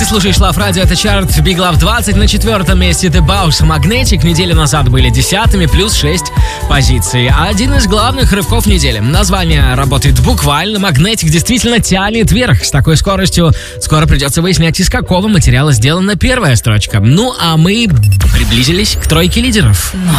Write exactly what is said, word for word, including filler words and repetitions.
слушаешь Love Radio, это чарт Big Love двадцать. На четвертом месте The Bows Magnetic. Неделю назад были десятыми, плюс шесть позиций. Один из главных рывков недели. Название работает буквально. Magnetic действительно тянет вверх. С такой скоростью скоро придется выяснять, из какого материала сделана первая строчка. Ну а мы приблизились к тройке лидеров.